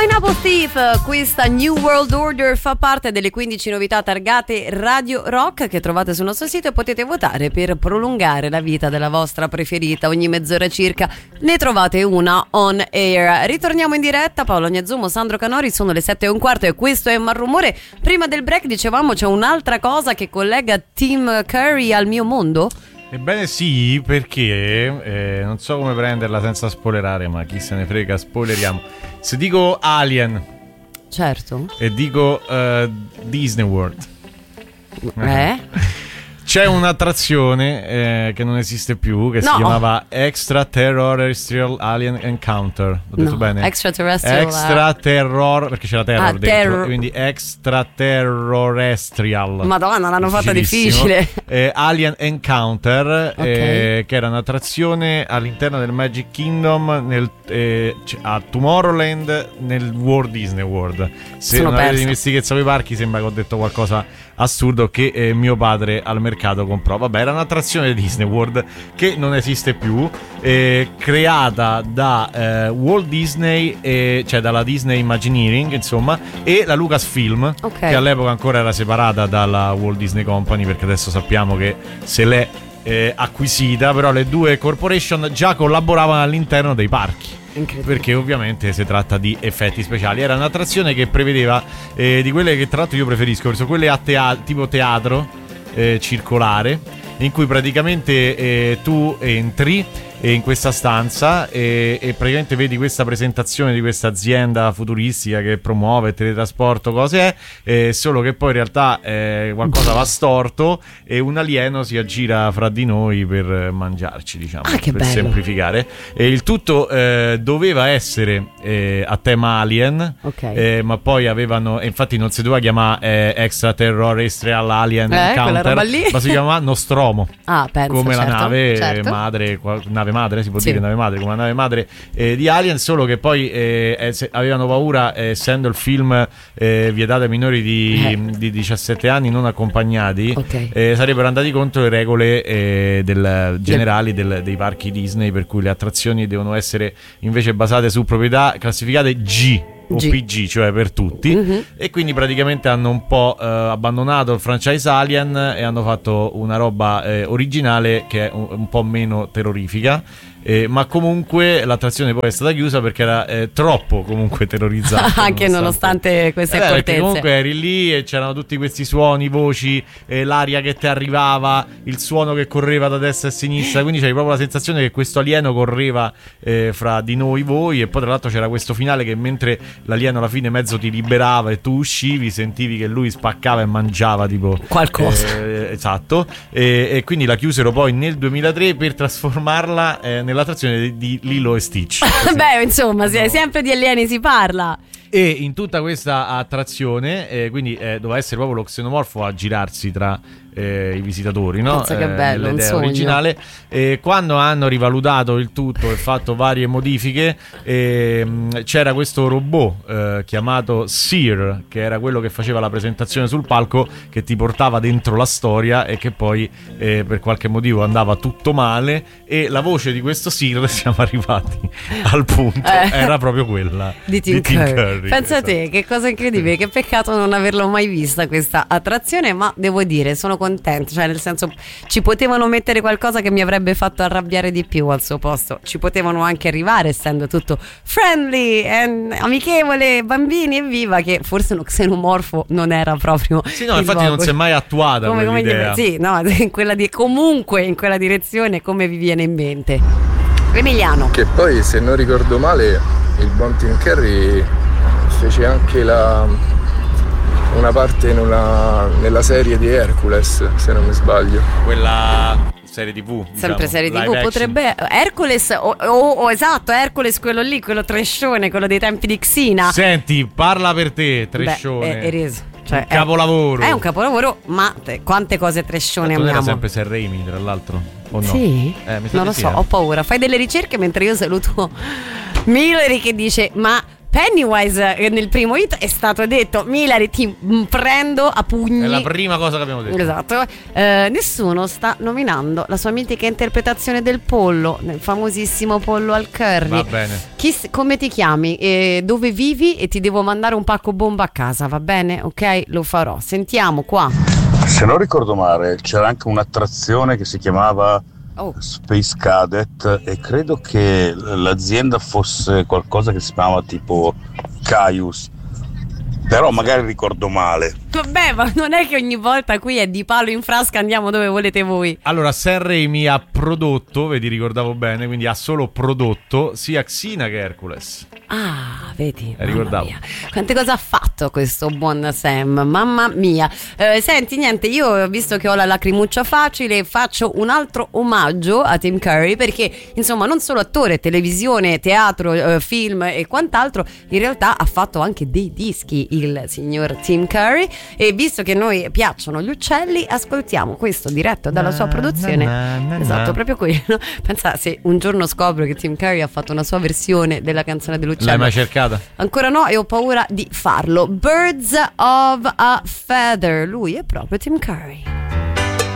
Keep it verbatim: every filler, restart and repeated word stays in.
Pineapple Thief, questa New World Order fa parte delle quindici novità targate Radio Rock che trovate sul nostro sito e potete votare per prolungare la vita della vostra preferita. Ogni mezz'ora circa ne trovate una on air. Ritorniamo in diretta, Paolo Agnazumo, Sandro Canori, sono le sette e un quarto e questo è Malrumore. Prima del break dicevamo c'è un'altra cosa che collega Tim Curry al mio mondo? Ebbene sì, perché eh, non so come prenderla senza spoilerare, ma chi se ne frega, spoileriamo. Se dico Alien, certo, e dico uh, Disney World, eh? c'è un'attrazione eh, che non esiste più, che no. si chiamava Extraterrestrial Alien Encounter. L'ho detto no. bene? Extraterrestrial Extraterror, perché c'era terror ah, dentro, terror. quindi Extraterrestrial. Madonna, l'hanno fatta difficile. eh, Alien Encounter, okay. eh, che era un'attrazione all'interno del Magic Kingdom nel, eh, a Tomorrowland nel Walt Disney World. Se Sono non avete persa. dimestichezza con i parchi, sembra che ho detto qualcosa assurdo che eh, mio padre al mercato comprò. Vabbè, era un'attrazione di Disney World che non esiste più, eh, creata da eh, Walt Disney, eh, cioè dalla Disney Imagineering, insomma, e la Lucasfilm, okay. che all'epoca ancora era separata dalla Walt Disney Company, perché adesso sappiamo che se l'è eh, acquisita, però le due corporation già collaboravano all'interno dei parchi. Perché ovviamente si tratta di effetti speciali. Era un'attrazione che prevedeva eh, di quelle che tra l'altro io preferisco, perché sono quelle a tea- tipo teatro eh, circolare, in cui praticamente eh, tu entri in questa stanza e, e praticamente vedi questa presentazione di questa azienda futuristica che promuove teletrasporto, cose è, eh, solo che poi in realtà eh, qualcosa va storto e un alieno si aggira fra di noi per mangiarci, diciamo, ah, che per bello. semplificare. E il tutto eh, doveva essere eh, a tema Alien, okay. eh, ma poi avevano, e infatti non si doveva chiamare eh, Extraterrestrial Alien eh, Encounter, ma si chiamava Nostromo, ah, penso, come certo, la nave certo. madre, nave madre, si può sì. dire nave madre, come la nave madre eh, di Alien, solo che poi eh, eh, se, avevano paura, eh, essendo il film eh, vietato ai minori di, eh. di diciassette anni non accompagnati, okay. eh, sarebbero andati contro le regole eh, del, generali del, dei parchi Disney, per cui le attrazioni devono essere invece basate su proprietà classificate G o G. P G, cioè per tutti, mm-hmm. e quindi praticamente hanno un po' eh, abbandonato il franchise Alien e hanno fatto una roba eh, originale che è un, un po' meno terrorifica. Eh, ma comunque l'attrazione poi è stata chiusa perché era eh, troppo comunque terrorizzante anche nonostante, nonostante queste eh beh, accortezze, perché comunque eri lì e c'erano tutti questi suoni, voci, eh, l'aria che ti arrivava, il suono che correva da destra e a sinistra, quindi c'avevi proprio la sensazione che questo alieno correva eh, fra di noi voi, e poi tra l'altro c'era questo finale che mentre l'alieno alla fine mezzo ti liberava e tu uscivi, sentivi che lui spaccava e mangiava tipo qualcosa, eh, esatto, e, e quindi la chiusero poi nel duemilatré per trasformarla eh, nell'attrazione di, di Lilo e Stitch. beh, insomma, no. sempre di alieni si parla. E in tutta questa attrazione, eh, quindi eh, doveva essere proprio lo xenomorfo a girarsi tra eh, i visitatori, no? Pensa che bello, eh, un l'idea sogno. originale. Eh, quando hanno rivalutato il tutto e fatto varie modifiche, eh, c'era questo robot eh, chiamato Seer, che era quello che faceva la presentazione sul palco, che ti portava dentro la storia e che poi eh, per qualche motivo andava tutto male, e la voce di questo Seer, siamo arrivati al punto, eh. era proprio quella di Tim, di Tim Curry. Curry. Pensa a te, che cosa incredibile, che peccato non averlo mai vista questa attrazione, ma devo dire, sono contenta, cioè nel senso, ci potevano mettere qualcosa che mi avrebbe fatto arrabbiare di più al suo posto, ci potevano anche arrivare essendo tutto friendly e amichevole, bambini evviva, che forse uno xenomorfo non era proprio sì, no, infatti non si è mai attuata come, come quell'idea. Gli, sì, no, in quella di, comunque in quella direzione, come vi viene in mente Emiliano? Che poi, se non ricordo male, il buon Tim Curry fece anche la, una parte in una, nella serie di Hercules, se non mi sbaglio. Quella serie tivù, sempre diciamo, serie tivù action. Potrebbe Hercules o, o, o esatto, Hercules quello lì, quello trashone, quello dei tempi di Xina. Senti, parla per te, trashone. Beh, è, è reso. Cioè, un capolavoro. È, è un capolavoro, ma te, quante cose trashone non amiamo. era sempre Sam Raimi, tra l'altro, o no? Sì? Eh, mi sa non di lo sì, so, eh. ho paura. Fai delle ricerche mentre io saluto Millery che dice: ma Pennywise eh, nel primo hit è stato detto Milari ti m, prendo a pugni. È la prima cosa che abbiamo detto. Esatto. Eh, nessuno sta nominando la sua mitica interpretazione del pollo, nel famosissimo pollo al curry. Va bene. Chi, come ti chiami? Eh, dove vivi? E ti devo mandare un pacco bomba a casa, va bene? Ok, lo farò. Sentiamo qua. Se non ricordo male, c'era anche un'attrazione che si chiamava Oh. Space Cadet e credo che l'azienda fosse qualcosa che si chiamava tipo Caius, però magari ricordo male. Vabbè, ma non è che ogni volta qui è di palo in frasca, andiamo dove volete voi. Allora, Sam Raimi ha prodotto, vedi, ricordavo bene, quindi ha solo prodotto sia Xena che Hercules. Ah, vedi, eh, ricordavo. Mia. Quante cose ha fatto questo buon Sam, mamma mia. Eh, senti, niente, io visto che ho la lacrimuccia facile, faccio un altro omaggio a Tim Curry, perché insomma non solo attore, televisione, teatro, eh, film e quant'altro, in realtà ha fatto anche dei dischi il signor Tim Curry. E visto che a noi piacciono gli uccelli, ascoltiamo questo diretto dalla sua produzione. Na, na, na, esatto, na. Proprio quello. Pensa se un giorno scopro che Tim Curry ha fatto una sua versione della canzone dell'uccello. L'hai mai cercata? Ancora no, e ho paura di farlo. Birds of a Feather. Lui è proprio Tim Curry.